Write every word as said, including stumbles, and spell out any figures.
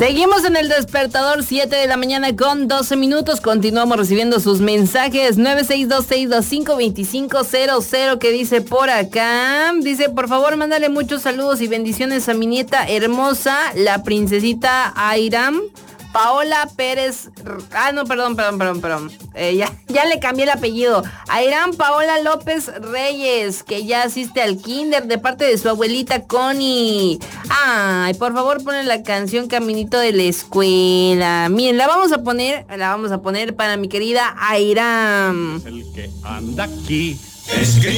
Seguimos en el despertador, siete de la mañana con doce minutos. Continuamos recibiendo sus mensajes. nueve seis dos seis dos cinco dos cinco cero cero. Que dice por acá. Dice, por favor, mándale muchos saludos y bendiciones a mi nieta hermosa, la princesita Airam Paola Pérez. Ah, no, perdón, perdón, perdón, perdón. Eh, ya, ya le cambié el apellido. Airam Paola López Reyes, que ya asiste al kinder de parte de su abuelita Connie. Ay, por favor, ponen la canción Caminito de la Escuela. Miren, la vamos a poner, la vamos a poner para mi querida Airam. El que anda aquí es que